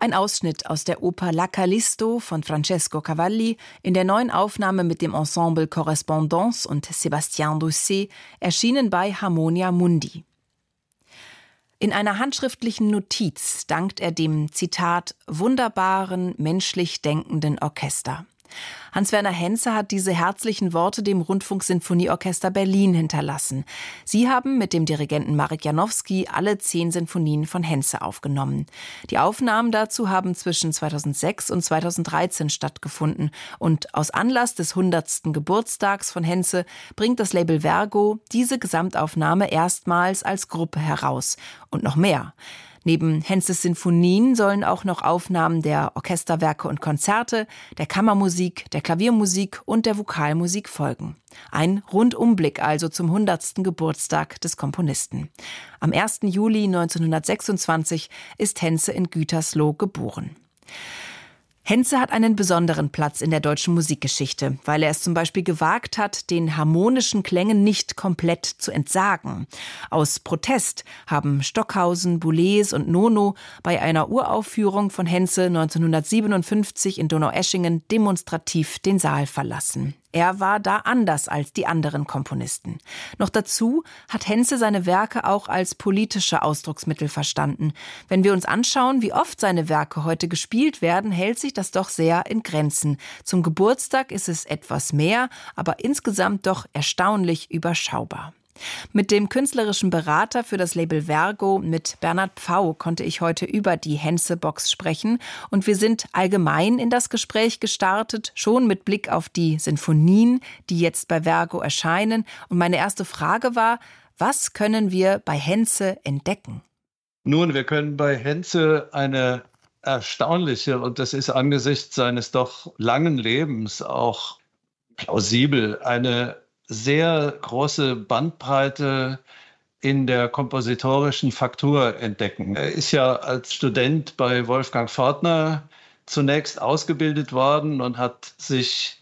Ein Ausschnitt aus der Oper La Callisto von Francesco Cavalli in der neuen Aufnahme mit dem Ensemble Correspondance und Sébastien Doucet, erschienen bei Harmonia Mundi. In einer handschriftlichen Notiz dankt er dem, Zitat, wunderbaren, menschlich denkenden Orchester. Hans-Werner Henze hat diese herzlichen Worte dem Rundfunksinfonieorchester Berlin hinterlassen. Sie haben mit dem Dirigenten Marek Janowski alle 10 Sinfonien von Henze aufgenommen. Die Aufnahmen dazu haben zwischen 2006 und 2013 stattgefunden. Und aus Anlass des 100. Geburtstags von Henze bringt das Label Vergo diese Gesamtaufnahme erstmals als Gruppe heraus. Und noch mehr. Neben Henzes Sinfonien sollen auch noch Aufnahmen der Orchesterwerke und Konzerte, der Kammermusik, der Klaviermusik und der Vokalmusik folgen. Ein Rundumblick also zum 100. Geburtstag des Komponisten. Am 1. Juli 1926 ist Henze in Gütersloh geboren. Henze hat einen besonderen Platz in der deutschen Musikgeschichte, weil er es zum Beispiel gewagt hat, den harmonischen Klängen nicht komplett zu entsagen. Aus Protest haben Stockhausen, Boulez und Nono bei einer Uraufführung von Henze 1957 in Donaueschingen demonstrativ den Saal verlassen. Er war da anders als die anderen Komponisten. Noch dazu hat Henze seine Werke auch als politische Ausdrucksmittel verstanden. Wenn wir uns anschauen, wie oft seine Werke heute gespielt werden, hält sich das doch sehr in Grenzen. Zum Geburtstag ist es etwas mehr, aber insgesamt doch erstaunlich überschaubar. Mit dem künstlerischen Berater für das Label Vergo, mit Bernhard Pfau, konnte ich heute über die Henze-Box sprechen. Und wir sind allgemein in das Gespräch gestartet, schon mit Blick auf die Sinfonien, die jetzt bei Vergo erscheinen. Und meine erste Frage war, was können wir bei Henze entdecken? Nun, wir können bei Henze eine erstaunliche, und das ist angesichts seines doch langen Lebens auch plausibel, eine sehr große Bandbreite in der kompositorischen Faktur entdecken. Er ist ja als Student bei Wolfgang Fortner zunächst ausgebildet worden und hat sich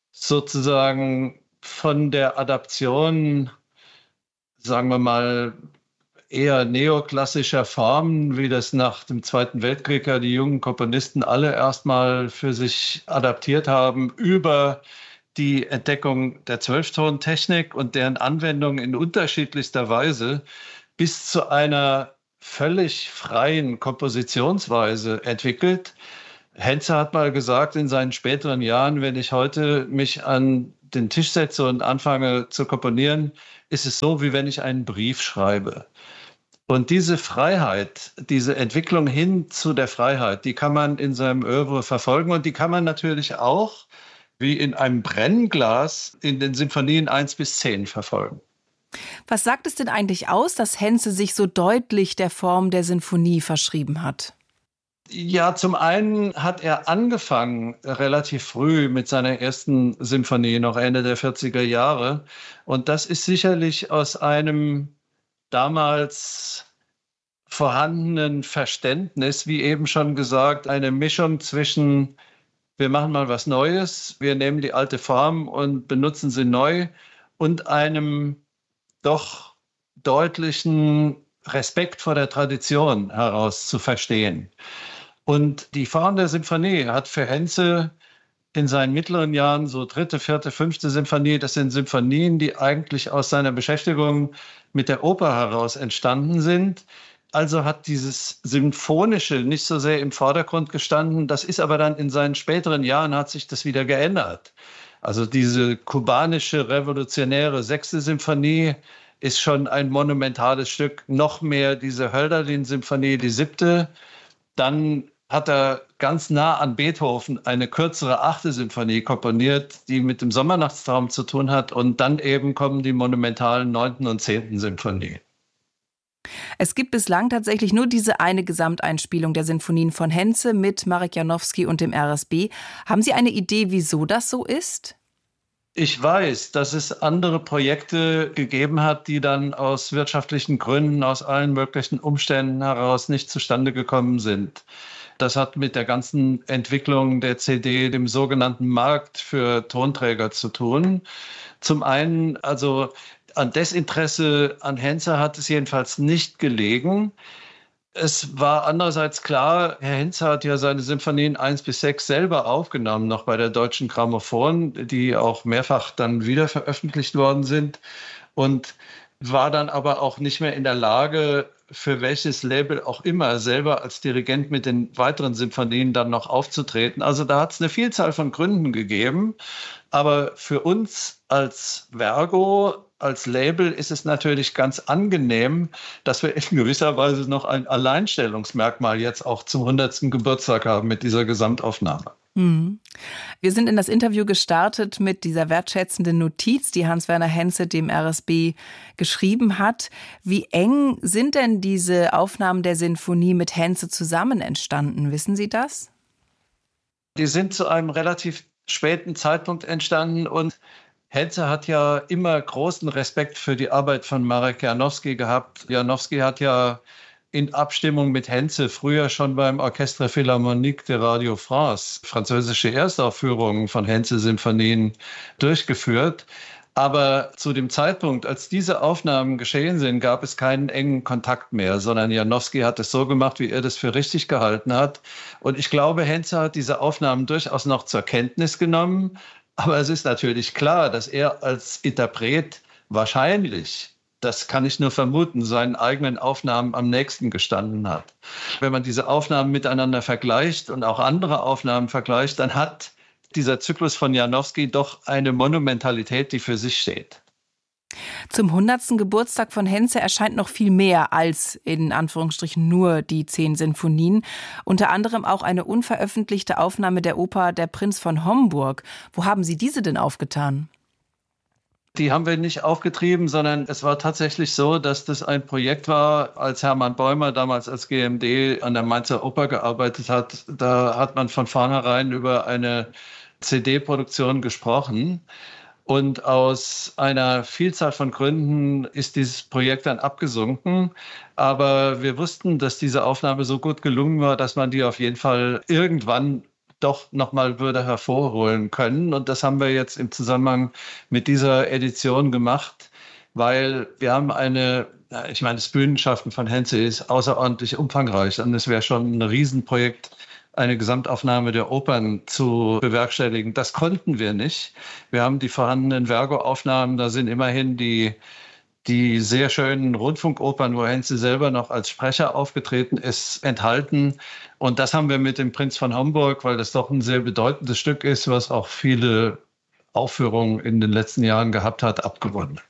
sozusagen von der Adaption, sagen wir mal, eher neoklassischer Formen, wie das nach dem Zweiten Weltkrieg ja die jungen Komponisten alle erstmal für sich adaptiert haben, über die Entdeckung der Zwölftontechnik und deren Anwendung in unterschiedlichster Weise bis zu einer völlig freien Kompositionsweise entwickelt. Henze hat mal gesagt in seinen späteren Jahren, wenn ich heute mich an den Tisch setze und anfange zu komponieren, ist es so, wie wenn ich einen Brief schreibe. Und diese Freiheit, diese Entwicklung hin zu der Freiheit, die kann man in seinem Œuvre verfolgen und die kann man natürlich auch wie in einem Brennglas in den Sinfonien 1 bis 10 verfolgen. Was sagt es denn eigentlich aus, dass Henze sich so deutlich der Form der Sinfonie verschrieben hat? Ja, zum einen hat er angefangen relativ früh mit seiner ersten Sinfonie, noch Ende der 40er Jahre. Und das ist sicherlich aus einem damals vorhandenen Verständnis, wie eben schon gesagt, eine Mischung zwischen wir machen mal was Neues, wir nehmen die alte Form und benutzen sie neu und einem doch deutlichen Respekt vor der Tradition heraus zu verstehen. Und die Form der Sinfonie hat für Henze in seinen mittleren Jahren, so 3., 4., 5. Sinfonie, das sind Sinfonien, die eigentlich aus seiner Beschäftigung mit der Oper heraus entstanden sind. Also hat dieses Symphonische nicht so sehr im Vordergrund gestanden. Das ist aber dann in seinen späteren Jahren hat sich das wieder geändert. Also diese kubanische revolutionäre 6. Symphonie ist schon ein monumentales Stück. Noch mehr diese Hölderlin-Symphonie, die 7. Dann hat er ganz nah an Beethoven eine kürzere 8. Symphonie komponiert, die mit dem Sommernachtstraum zu tun hat. Und dann eben kommen die monumentalen 9. und 10. Symphonie. Es gibt bislang tatsächlich nur diese eine Gesamteinspielung der Sinfonien von Henze mit Marek Janowski und dem RSB. Haben Sie eine Idee, wieso das so ist? Ich weiß, dass es andere Projekte gegeben hat, die dann aus wirtschaftlichen Gründen, aus allen möglichen Umständen heraus nicht zustande gekommen sind. Das hat mit der ganzen Entwicklung der CD, dem sogenannten Markt für Tonträger zu tun. Zum einen, also an Desinteresse an Henze hat es jedenfalls nicht gelegen. Es war andererseits klar, Herr Henze hat ja seine Symphonien 1-6 selber aufgenommen, noch bei der Deutschen Grammophon, die auch mehrfach dann wieder veröffentlicht worden sind, und war dann aber auch nicht mehr in der Lage, für welches Label auch immer selber als Dirigent mit den weiteren Symphonien dann noch aufzutreten. Also da hat es eine Vielzahl von Gründen gegeben. Aber für uns als Vergo, als Label, ist es natürlich ganz angenehm, dass wir in gewisser Weise noch ein Alleinstellungsmerkmal jetzt auch zum 100. Geburtstag haben mit dieser Gesamtaufnahme. Wir sind in das Interview gestartet mit dieser wertschätzenden Notiz, die Hans-Werner Henze dem RSB geschrieben hat. Wie eng sind denn diese Aufnahmen der Sinfonie mit Henze zusammen entstanden? Wissen Sie das? Die sind zu einem relativ späten Zeitpunkt entstanden und Henze hat ja immer großen Respekt für die Arbeit von Marek Janowski gehabt. Janowski hat ja in Abstimmung mit Henze früher schon beim Orchestre Philharmonique de Radio France französische Erstaufführungen von Henze-Symphonien durchgeführt. Aber zu dem Zeitpunkt, als diese Aufnahmen geschehen sind, gab es keinen engen Kontakt mehr, sondern Janowski hat es so gemacht, wie er das für richtig gehalten hat. Und ich glaube, Henze hat diese Aufnahmen durchaus noch zur Kenntnis genommen. Aber es ist natürlich klar, dass er als Interpret wahrscheinlich, das kann ich nur vermuten, seinen eigenen Aufnahmen am nächsten gestanden hat. Wenn man diese Aufnahmen miteinander vergleicht und auch andere Aufnahmen vergleicht, dann hat dieser Zyklus von Janowski doch eine Monumentalität, die für sich steht. Zum 100. Geburtstag von Henze erscheint noch viel mehr als in Anführungsstrichen nur die 10 Sinfonien. Unter anderem auch eine unveröffentlichte Aufnahme der Oper Der Prinz von Homburg. Wo haben Sie diese denn aufgetan? Die haben wir nicht aufgetrieben, sondern es war tatsächlich so, dass das ein Projekt war, als Hermann Bäumer damals als GMD an der Mainzer Oper gearbeitet hat. Da hat man von vornherein über eine CD-Produktion gesprochen. Und aus einer Vielzahl von Gründen ist dieses Projekt dann abgesunken. Aber wir wussten, dass diese Aufnahme so gut gelungen war, dass man die auf jeden Fall irgendwann doch nochmal würde hervorholen können. Und das haben wir jetzt im Zusammenhang mit dieser Edition gemacht, weil wir haben das Bühnenschaffen von Henze ist außerordentlich umfangreich. Und es wäre schon ein Riesenprojekt, eine Gesamtaufnahme der Opern zu bewerkstelligen. Das konnten wir nicht. Wir haben die vorhandenen Vergo-Aufnahmen, da sind immerhin die sehr schönen Rundfunkopern, wo Henze selber noch als Sprecher aufgetreten ist, enthalten. Und das haben wir mit dem Prinz von Homburg, weil das doch ein sehr bedeutendes Stück ist, was auch viele Aufführungen in den letzten Jahren gehabt hat, abgewonnen.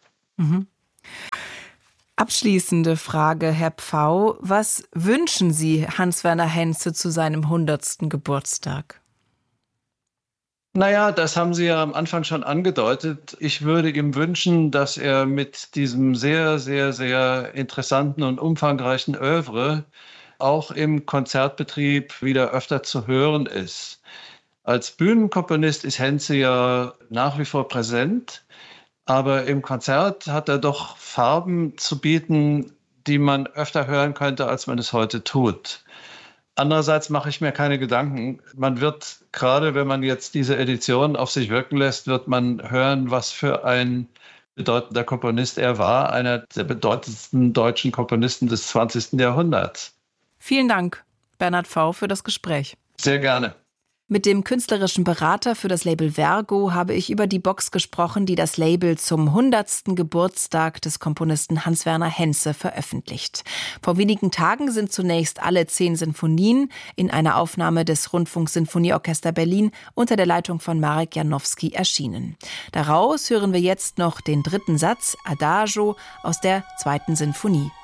Abschließende Frage, Herr Pfau. Was wünschen Sie Hans-Werner Henze zu seinem 100. Geburtstag? Naja, das haben Sie ja am Anfang schon angedeutet. Ich würde ihm wünschen, dass er mit diesem sehr, sehr, sehr interessanten und umfangreichen Œuvre auch im Konzertbetrieb wieder öfter zu hören ist. Als Bühnenkomponist ist Henze ja nach wie vor präsent, aber im Konzert hat er doch Farben zu bieten, die man öfter hören könnte, als man es heute tut. Andererseits mache ich mir keine Gedanken. Man wird, gerade wenn man jetzt diese Edition auf sich wirken lässt, wird man hören, was für ein bedeutender Komponist er war, einer der bedeutendsten deutschen Komponisten des 20. Jahrhunderts. Vielen Dank, Bernhard Pfau, für das Gespräch. Sehr gerne. Mit dem künstlerischen Berater für das Label Vergo habe ich über die Box gesprochen, die das Label zum 100. Geburtstag des Komponisten Hans-Werner Henze veröffentlicht. Vor wenigen Tagen sind zunächst alle 10 Sinfonien in einer Aufnahme des Rundfunksinfonieorchester Berlin unter der Leitung von Marek Janowski erschienen. Daraus hören wir jetzt noch den 3. Satz, Adagio, aus der 2. Sinfonie.